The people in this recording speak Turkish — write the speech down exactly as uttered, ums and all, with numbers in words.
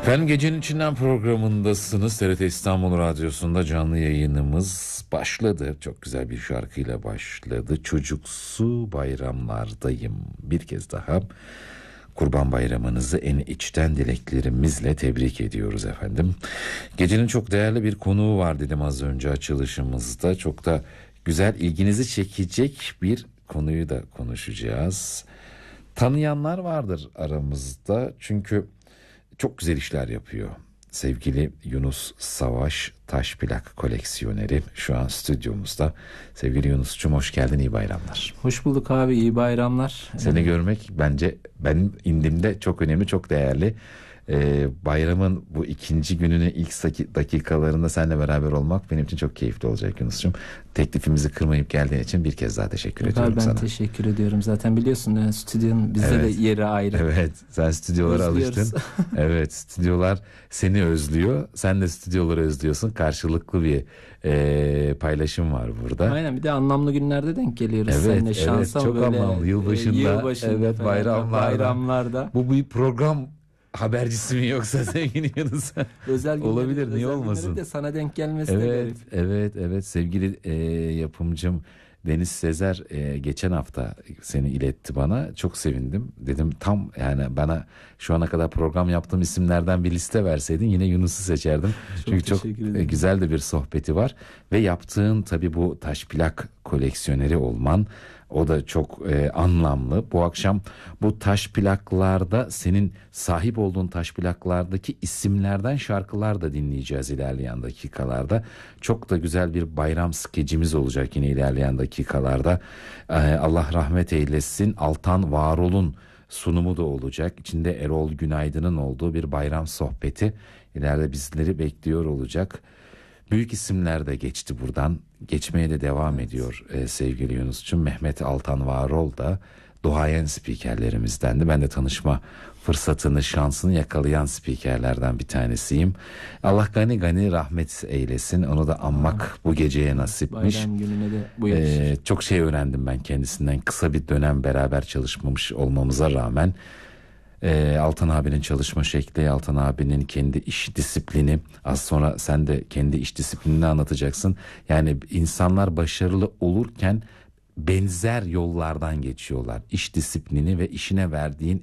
Efendim, Gecenin İçinden programındasınız. T R T İstanbul Radyosu'nda canlı yayınımız başladı. Çok güzel bir şarkıyla başladı. Çocuksu bayramlardayım. Bir kez daha Kurban Bayramınızı en içten dileklerimizle tebrik ediyoruz efendim. Gecenin çok değerli bir konuğu var dedim az önce açılışımızda. Çok da güzel, ilginizi çekecek bir konuyu da konuşacağız. Tanıyanlar vardır aramızda çünkü çok güzel işler yapıyor. Sevgili Yunus Savaş, taş plak koleksiyoneri şu an stüdyomuzda. Sevgili Yunus'cum, hoş geldin, iyi bayramlar. Hoş bulduk abi, iyi bayramlar. Seni evet. görmek bence benim indimde çok önemli, çok değerli. Ee, bayramın bu ikinci gününün ilk dakikalarında seninle beraber olmak benim için çok keyifli olacak Yunus'cum. Teklifimizi kırmayıp geldiğin için bir kez daha teşekkür Yok ediyorum abi, ben sana. Ben teşekkür ediyorum. Zaten biliyorsun yani stüdyonun bizde evet. de yeri ayrı. Evet, sen stüdyolara Özlüyoruz. alıştın. Evet, stüdyolar seni özlüyor. Sen de stüdyoları özlüyorsun. Karşılıklı bir e, paylaşım var burada. Aynen, bir de anlamlı günlerde denk geliyoruz evet, seninle. Evet, şansa çok böyle, anlamlı. Yılbaşında, yılbaşında evet, falan, bayramlarda. bayramlarda. Bu bir program habercisi mi yoksa sevgili Yunus? Özel günleri, olabilir, niye özel olmasın? de sana denk gelmesi evet, de garip. Evet, evet, sevgili e, yapımcım Deniz Sezer e, geçen hafta seni iletti bana. Çok sevindim. Dedim tam yani bana şu ana kadar program yaptığım isimlerden bir liste verseydin yine Yunus'u seçerdim. Çok Çünkü çok e, güzel de bir sohbeti var. Ve yaptığın tabii bu taş plak koleksiyoneri olman, o da çok e, anlamlı. Bu akşam bu taş plaklarda, senin sahip olduğun taş plaklardaki isimlerden şarkılar da dinleyeceğiz ilerleyen dakikalarda. Çok da güzel bir bayram skecimiz olacak yine ilerleyen dakikalarda. E, Allah rahmet eylesin, Altan Varol'un sunumu da olacak. İçinde Erol Günaydın'ın olduğu bir bayram sohbeti ileride bizleri bekliyor olacak. Büyük isimler de geçti buradan. Geçmeye de devam evet. ediyor e, sevgili Yunus'cum. Mehmet Altan Varol da duayen spikerlerimizdendi. Ben de tanışma fırsatını, şansını yakalayan spikerlerden bir tanesiyim. Allah gani gani rahmet eylesin. Onu da anmak ha. bu geceye nasipmiş. Bayram gününe de bu yakışır. Ee, çok şey öğrendim ben kendisinden. Kısa bir dönem beraber çalışmamış olmamıza rağmen. Ee, Altan abinin çalışma şekli, Altan abinin kendi iş disiplini, az sonra sen de kendi iş disiplinini anlatacaksın. Yani insanlar başarılı olurken benzer yollardan geçiyorlar. İş disiplini ve işine verdiğin